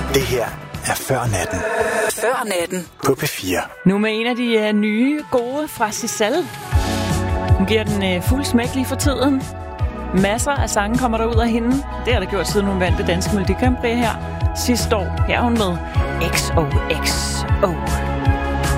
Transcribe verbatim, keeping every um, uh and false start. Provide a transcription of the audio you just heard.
Det her er Før Natten. Før Natten. På P fire. Nu med en af de uh, nye gode fra Sissel. Hun giver den uh, fuld smæk lige for tiden. Masser af sange kommer der ud af hende. Det har der gjort, siden hun vandt det danske Melodi Grand Prix her sidste år. Her er hun med X O X O.